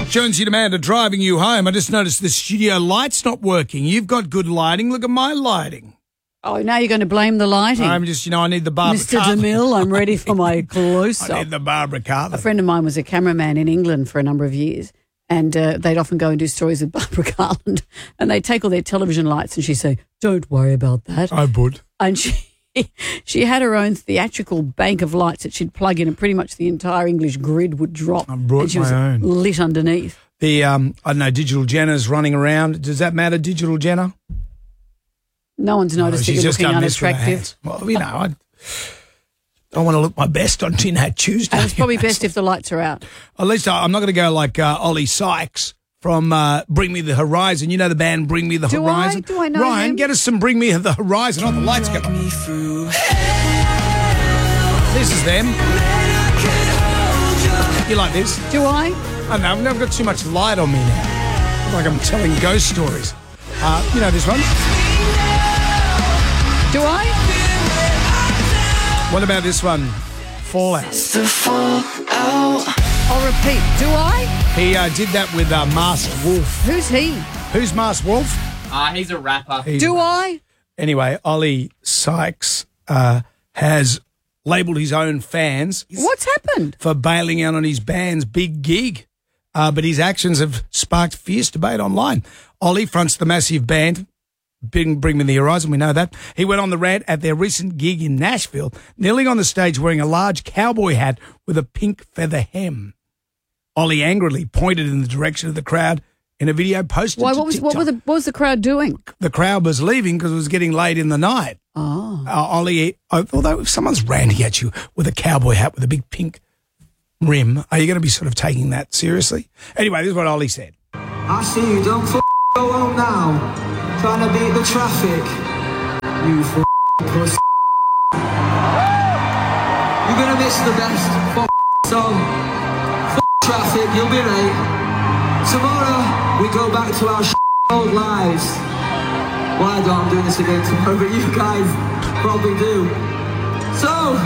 Jonesy and Amanda driving you home. I just noticed the studio light's not working. You've got good lighting. Look at my lighting. Oh, now you're going to blame the lighting. I'm just, I need the Barbara Mr. Cartland. DeMille, I'm ready for my close-up. I need the Barbara Cartland. A friend of mine was a cameraman in England for a number of years, and they'd often go and do stories with Barbara Cartland, and they'd take all their television lights, and she'd say, "Don't worry about that." I would. And she had her own theatrical bank of lights that she'd plug in, and pretty much the entire English grid would drop. I brought and she my was own. lit underneath. The, I don't know, Digital Jenna's running around. Does that matter, Digital Jenna? No one's noticed that she's you're just looking done this with her unattractive. hands. Well, I want to look my best on Tin Hat Tuesday. And it's probably best if the lights are out. At least I'm not going to go like Ollie Sykes from Bring Me the Horizon. You know the band Bring Me the Horizon? Do I know Ryan, him? get us some Bring Me the Horizon. Oh, the lights go. This is them. You like this? Do I? I don't know. I've never got too much light on me now. Like I'm telling ghost stories. You know this one? Do I? What about this one? Fallout. I'll repeat. Do I? He did that with Masked Wolf. Who's he? Who's Masked Wolf? He's a rapper. Do I? Anyway, Ollie Sykes has labelled his own fans What's happened? for bailing out on his band's big gig. But his actions have sparked fierce debate online. Ollie fronts the massive band, Bring Me the Horizon, we know that. He went on the rant at their recent gig in Nashville, kneeling on the stage wearing a large cowboy hat with a pink feather hem. Ollie angrily pointed in the direction of the crowd in a video posted Why? to What TikTok. was the crowd doing? The crowd was leaving because it was getting late in the night. Oh. Ollie, although if someone's ranting at you with a cowboy hat with a big pink rim, are you going to be sort of taking that seriously? Anyway, this is what Ollie said. I see you, don't go home now, trying to beat the traffic. You pussy. You're gonna miss the best song. Traffic, you'll be late. Tomorrow, we go back to our old lives. Well, I don't, I'm doing this again tomorrow, but you guys probably do. So,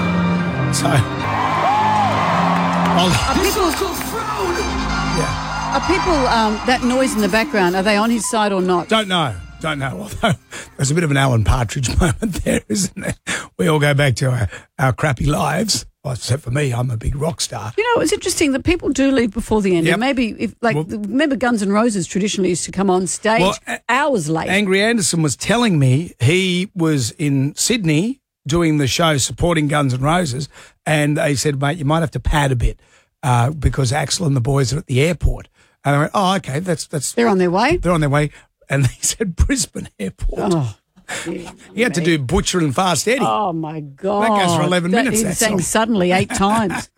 this one's called Throne. Yeah. Are people, that noise in the background, are they on his side or not? Don't know. Although there's a bit of an Alan Partridge moment there, isn't there? We all go back to our crappy lives. Well, except for me, I'm a big rock star. You know, it's interesting that people do leave before the end. Yep. And maybe, remember Guns N' Roses traditionally used to come on stage hours late. Angry Anderson was telling me he was in Sydney doing the show supporting Guns N' Roses, and they said, mate, you might have to pad a bit because Axl and the boys are at the airport. And I went, oh, okay, that's They're on their way? they're on their way. And they said Brisbane Airport. Oh. He had to do Butcher and Fast Eddie. Oh, my God. That goes for 11 minutes, He's that saying song. suddenly 8 times.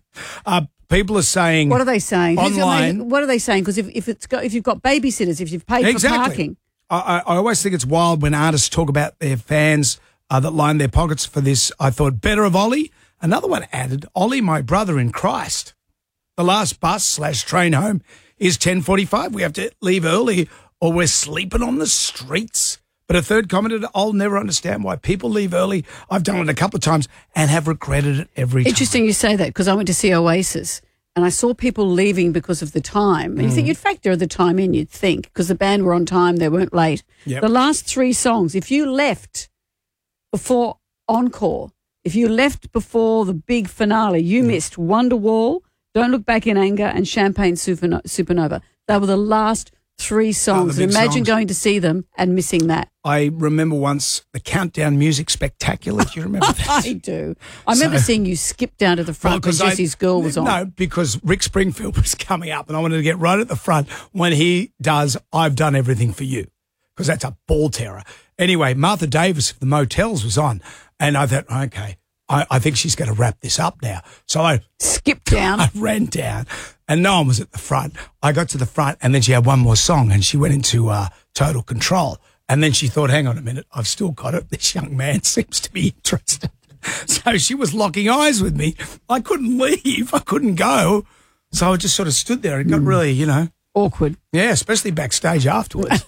People are saying... What are they saying? Online... What are they saying? Because if you've got babysitters, if you've paid for parking... I always think it's wild when artists talk about their fans that line their pockets for this. I thought better of Ollie. Another one added, Ollie, my brother in Christ. The last bus/train home is 10:45. We have to leave early or we're sleeping on the streets. But a third commented, I'll never understand why people leave early. I've done it a couple of times and have regretted it every time. Interesting you say that because I went to see Oasis and I saw people leaving because of the time. And you think you'd factor the time in, you'd think, because the band were on time, they weren't late. Yep. The last 3 songs, if you left before Encore, if you left before the big finale, you missed Wonderwall, Don't Look Back in Anger and Champagne Supernova. They were the last 3 songs. big Imagine songs. going to see them and missing that. I remember once the Countdown Music Spectacular. Do you remember that? I do. I remember seeing you skip down to the front because Jesse's Girl was on. No, because Rick Springfield was coming up and I wanted to get right at the front when he does I've Done Everything for You, because that's a ball terror. Anyway, Martha Davis of the Motels was on and I thought, okay, I think she's going to wrap this up now. So I skipped down. I ran down and no one was at the front. I got to the front and then she had one more song and she went into Total Control. And then she thought, hang on a minute, I've still got it. This young man seems to be interested. So she was locking eyes with me. I couldn't leave. I couldn't go. So I just sort of stood there and got really, awkward. Yeah, especially backstage afterwards.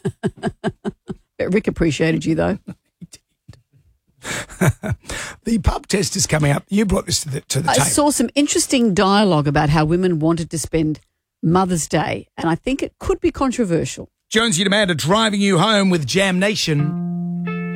But Rick appreciated you, though. The pub test is coming up. You brought this to the I table. saw some interesting dialogue about how women wanted to spend Mother's Day, and I think it could be controversial. Jonesy and Amanda driving you home with Jam Nation.